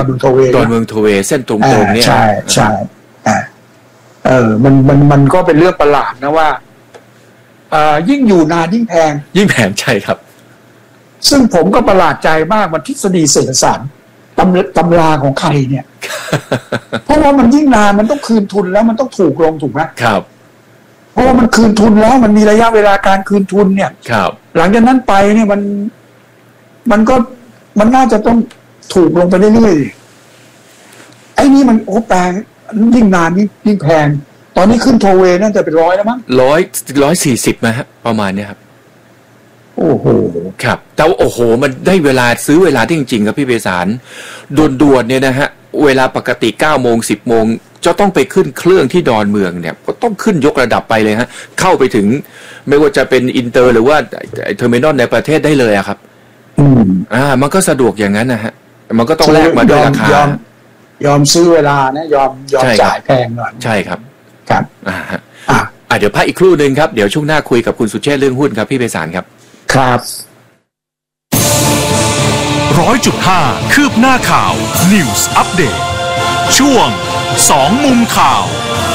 เมืองโทเวดอนเมืองโทเวเส้นตรงๆเนี่ยใช่มันก็เป็นเรื่องประหลาดนะว่ายิ่งอยู่นานยิ่งแพงใช่ครับซึ่งผมก็ประหลาดใจมากมันทฤษฎีเศรษฐศาสตร์ตำราของใครเนี่ย เพราะว่ามันยิ่งนานมันต้องคืนทุนแล้วมันต้องถูกลงถูกไหมครับเพราะว่ามันคืนทุนแล้วมันมีระยะเวลาการคืนทุนเนี่ยครับหลังจากนั้นไปเนี่ยมันน่าจะต้องถูกลงไปเรื่อยๆไอ้นี่มันแพงยิ่งนานยิ่งแพงตอนนี้ขึ้นโทเวน่าจะเป็น100แล้วมั้ง 140นะฮะประมาณเนี้ยครับโอ้โหครับแต่โอ้โหมันได้เวลาซื้อเวลาที่จริงๆครับพี่เบสารด่วนๆเนี่ยนะฮะเวลาปกติ 9 โมง 10 โมงจะต้องไปขึ้นเครื่องที่ดอนเมืองเนี่ยก็ต้องขึ้นยกระดับไปเลยฮะเข้าไปถึงไม่ว่าจะเป็นอินเตอร์หรือว่าเทอร์มินอลในประเทศได้เลยอะครับมันก็สะดวกอย่างนั้นนะฮะมันก็ต้องแลกมาด้วยราคายอมซื้อเวลานะยอมจ่ายแพงหน่อยใช่ครับครับเดี๋ยวพักอีกครู่นึงครับเดี๋ยวช่วงหน้าคุยกับคุณสุเชษฐ์เรื่องหุ้นครับพี่เบสารครับครับ 100.5 คืบหน้าข่าว News Update ช่วง2 มุมข่าว